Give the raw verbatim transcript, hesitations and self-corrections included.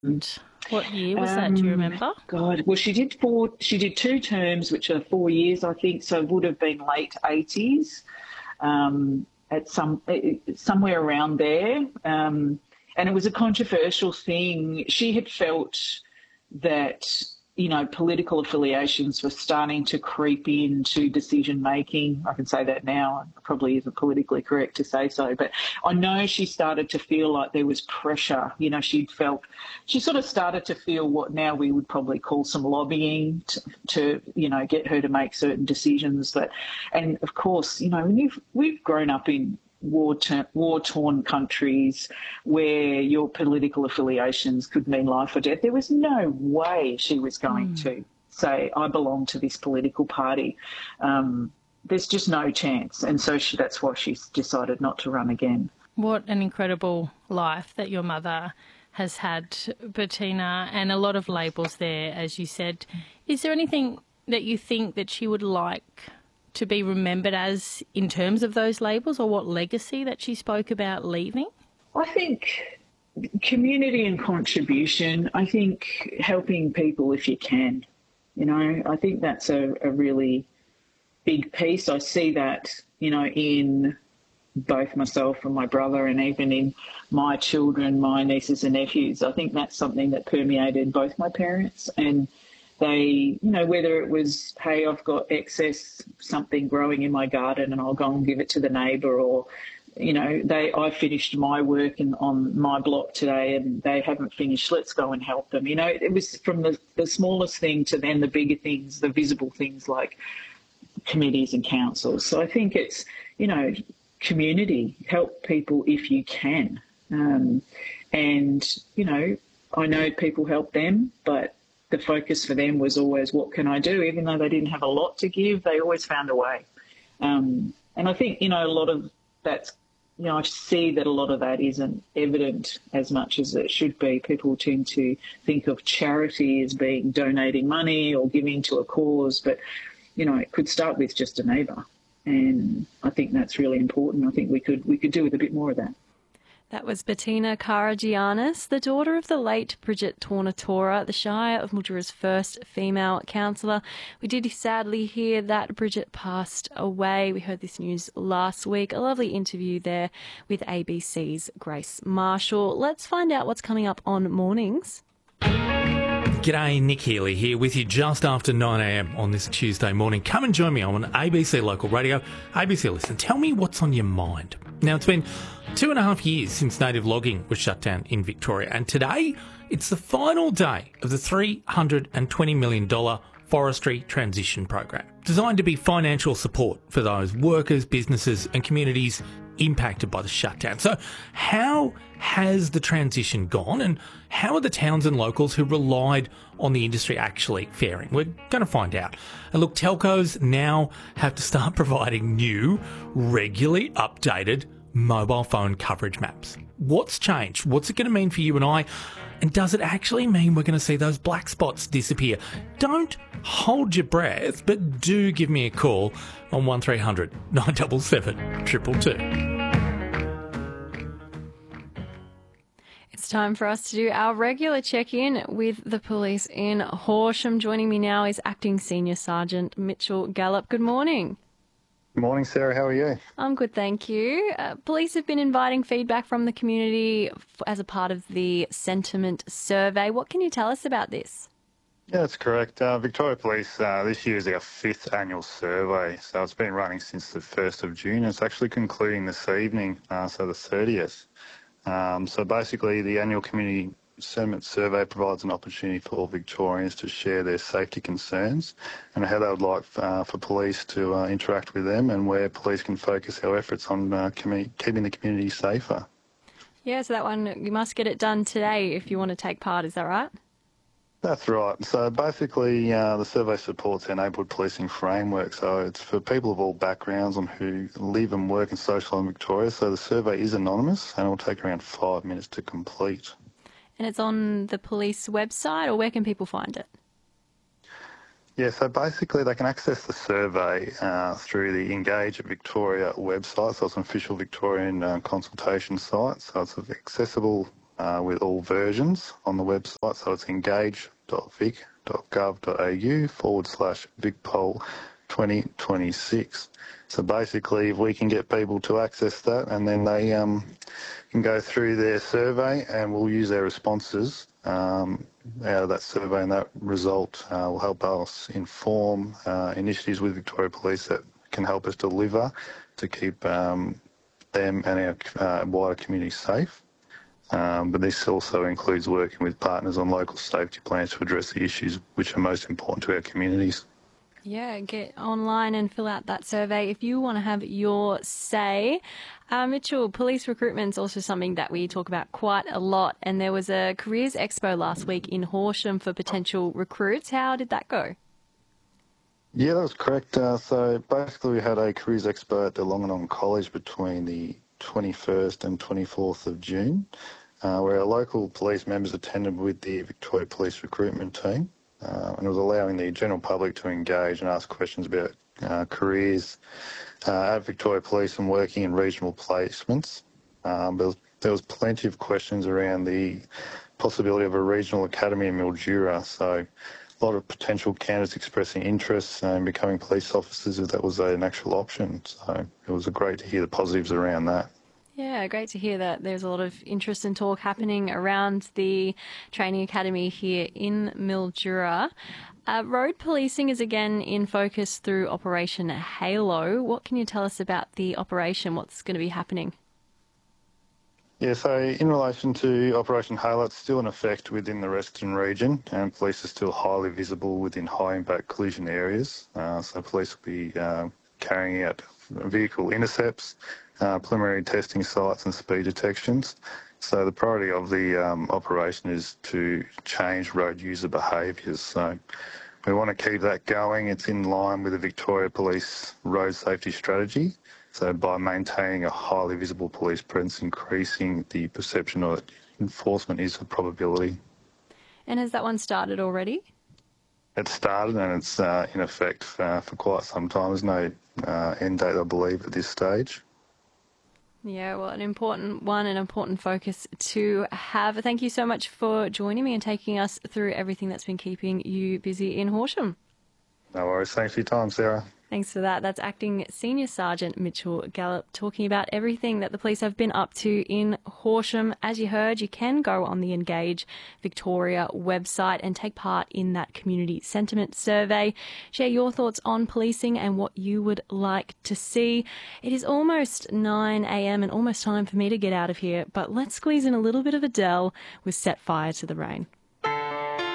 What year was that? Do you Um, remember? God, well, she did four. She did two terms, which are four years, I think. So it would have been late eighties, um, at some somewhere around there. Um, and it was a controversial thing. She had felt that, you know, political affiliations were starting to creep into decision making. I can say that now. It probably isn't politically correct to say so, but I know she started to feel like there was pressure. You know, she'd felt, she sort of started to feel what now we would probably call some lobbying to, to you know, get her to make certain decisions. But, and of course, you know, when you've, we've grown up in war war-torn countries where your political affiliations could mean life or death. There was no way she was going mm. to say, I belong to this political party. Um, there's just no chance. And so she, that's why she's decided not to run again. What an incredible life that your mother has had, Bettina, and a lot of labels there, as you said. Is there anything that you think that she would like to be remembered as in terms of those labels, or what legacy that she spoke about leaving? I think community and contribution. I think helping people if you can. You know, I think that's a, a really big piece. I see that, you know, in both myself and my brother, and even in my children, my nieces and nephews. I think that's something that permeated both my parents, and they, you know, whether it was, hey, I've got excess something growing in my garden and I'll go and give it to the neighbour, or, you know, they, I finished my work in, on my block today and they haven't finished, let's go and help them. You know, it was from the, the smallest thing to then the bigger things, the visible things like committees and councils. So I think it's, you know, community, help people if you can. Um, and, you know, I know people help them, but the focus for them was always, what can I do? Even though they didn't have a lot to give, they always found a way. Um, and I think, you know, a lot of that's, you know, I see that a lot of that isn't evident as much as it should be. People tend to think of charity as being donating money or giving to a cause, but, you know, it could start with just a neighbour. And I think that's really important. I think we could we could do with a bit more of that. That was Bettina Karagiannis, the daughter of the late Bridget Tornatora, the Shire of Mildura's first female councillor. We did sadly hear that Bridget passed away. We heard this news last week. A lovely interview there with A B C's Grace Marshall. Let's find out what's coming up on Mornings. G'day, Nick Healy here with you just after nine a m on this Tuesday morning. Come and join me on A B C Local Radio, A B C Listen. Tell me what's on your mind. Now, it's been two and a half years since native logging was shut down in Victoria, and today it's the final day of the three hundred twenty million dollars Forestry Transition Program, designed to be financial support for those workers, businesses and communities impacted by the shutdown. So how has the transition gone, and how are the towns and locals who relied on the industry actually faring? We're going to find out. And look, telcos now have to start providing new, regularly updated mobile phone coverage maps. What's changed? What's it going to mean for you and I? And does it actually mean we're going to see those black spots disappear? Don't hold your breath, but do give me a call on one three hundred nine seven seven, two two two. It's time for us to do our regular check-in with the police in Horsham. Joining me now is Acting Senior Sergeant Mitchell Gallup. Good morning. Good morning, Sarah. How are you? I'm good, thank you. Uh, police have been inviting feedback from the community f- as a part of the sentiment survey. What can you tell us about this? Yeah, that's correct. Uh, Victoria Police, uh, this year is our fifth annual survey, so it's been running since the first of June. It's actually concluding this evening, uh, so the thirtieth. Um, so basically, the annual community sentiment survey provides an opportunity for Victorians to share their safety concerns and how they would like uh, for police to uh, interact with them, and where police can focus our efforts on uh, commu- keeping the community safer. Yeah, so that one, you must get it done today if you want to take part, is that right? That's right. So basically, uh, the survey supports our neighbourhood policing framework. So it's for people of all backgrounds and who live and work and social in Victoria. So the survey is anonymous and it will take around five minutes to complete. And it's on the police website, or where can people find it? Yeah, so basically they can access the survey uh, through the Engage at Victoria website. So it's an official Victorian uh, consultation site. So it's accessible uh, with all versions on the website. So it's engage.vic.gov.au forward slash VicPol twenty twenty-six. So basically, if we can get people to access that, and then they um, can go through their survey, and we'll use their responses um, out of that survey, and that result uh, will help us inform uh, initiatives with Victoria Police that can help us deliver to keep um, them and our uh, wider community safe. Um, but this also includes working with partners on local safety plans to address the issues which are most important to our communities. Yeah, get online and fill out that survey if you want to have your say. Uh, Mitchell, police recruitment is also something that we talk about quite a lot, and there was a careers expo last week in Horsham for potential recruits. How did that go? Yeah, that was correct. Uh, so basically we had a careers expo at the Longanong College between the twenty-first and twenty-fourth of June, uh, where our local police members attended with the Victoria Police recruitment team. Uh, and it was allowing the general public to engage and ask questions about uh, careers uh, at Victoria Police and working in regional placements. Um, there, was, there was plenty of questions around the possibility of a regional academy in Mildura, so a lot of potential candidates expressing interest in becoming police officers if that was an actual option. So it was great to hear the positives around that. Yeah, great to hear that there's a lot of interest and talk happening around the training academy here in Mildura. Uh, road policing is again in focus through Operation Halo. What can you tell us about the operation? What's going to be happening? Yeah, so in relation to Operation Halo, it's still in effect within the Western region, and police are still highly visible within high-impact collision areas. Uh, so police will be uh, carrying out vehicle intercepts, Uh, preliminary testing sites and speed detections. So the priority of the um, operation is to change road user behaviours. So we want to keep that going. It's in line with the Victoria Police road safety strategy. So by maintaining a highly visible police presence, increasing the perception of enforcement is a probability. And has that one started already? It started and it's uh, in effect uh, for quite some time. There's no uh, end date, I believe, at this stage. Yeah, well, an important one, an important focus to have. Thank you so much for joining me and taking us through everything that's been keeping you busy in Horsham. No worries. Thanks for your time, Sarah. Thanks for that. That's Acting Senior Sergeant Mitchell Gallup talking about everything that the police have been up to in Horsham. As you heard, you can go on the Engage Victoria website and take part in that community sentiment survey. Share your thoughts on policing and what you would like to see. It is almost nine a.m. and almost time for me to get out of here, but let's squeeze in a little bit of Adele with Set Fire to the Rain.